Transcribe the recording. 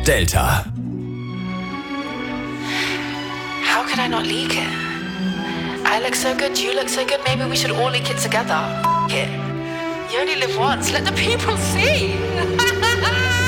Delta. How could I not leak it? I look so good, you look so good, maybe we should all leak it together. F*** it. You only live once, let the people see.